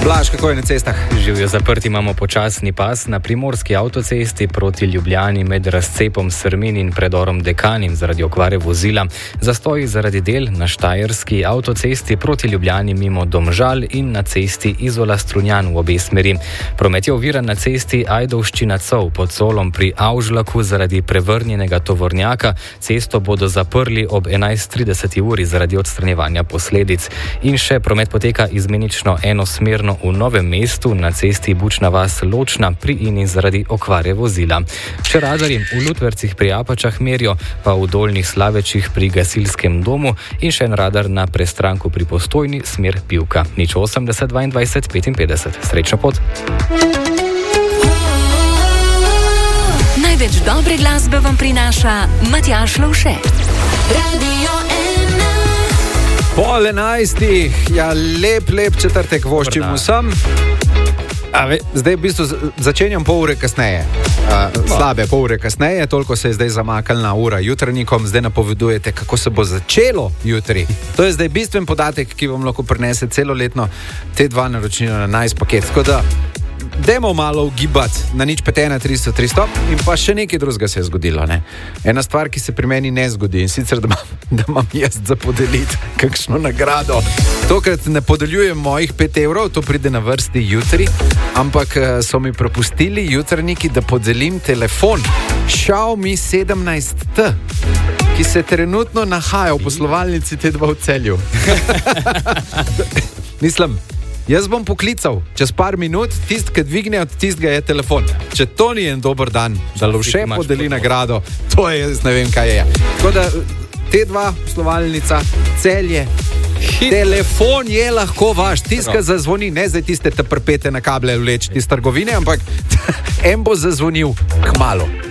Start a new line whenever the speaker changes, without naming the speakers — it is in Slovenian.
Blaž, kako je na cestah?
Živijo zaprti, imamo počasni pas na primorski avtocesti proti Ljubljani med razcepom Srmin in predorom Dekanim zaradi okvare vozila. Zastoji zaradi del na štajerski avtocesti proti Ljubljani mimo Domžal in na cesti Izola-Strunjan v obe smeri. Promet je oviran na cesti Ajdovščina-Cov pod Solom pri Avžlaku zaradi prevrnjenega tovornjaka. Cesto bodo zaprli ob 11:30 uri zaradi odstranjevanja posledic. In še promet poteka izmenično enosmerno v Novem mestu na cesti Bučna vas-Ločna pri Ini zaradi okvare vozila. Še radarji v Lutvercih pri Apačah merijo, pa v Dolnjih Slavečih pri gasilskem domu in še en radar na Prestranku pri Postojni smer Pivka. 080 22 55. Srečno pot!
Največ dobre glasbe vam prinaša Matjaž Lovše. Radio
10:30, ja, lep četrtek voščim vsem. Zdaj v bistvu začenjam pol ure kasneje. Slabe pol ure kasneje, toliko se je zdaj zamaknila ura jutrnikom, zdaj napovedujete, kako se bo začelo jutri. To je zdaj bistven podatek, ki vam lahko prinese celoletno T2 naročnino na nice paket. Tako da dajmo malo ugibati na 051 300 300 in pa še nekaj drugega se je zgodilo. Ne? Ena stvar, ki se pri meni ne zgodi, in sicer, da imam jaz za podeliti kakšno nagrado. Tokrat ne podeljujem mojih 5 evrov, to pride na vrsti jutri, ampak so mi propustili jutrniki, da podelim telefon Xiaomi 17T, ki se trenutno nahaja v poslovalnici T2 v Celju. Mislim, jaz bom poklical čez par minut, tist, ki dvigne od tistega je telefon. Če to ni en dober dan, da Lovše podeli nagrado, to je, jaz ne vem, kaj je. Tako da T2, poslovalnica, Celje, telefon je lahko vaš. Tist, ki zazvoni, ne zdaj tiste te prpete na kable vleč iz trgovine, ampak en bo zazvonil kmalu.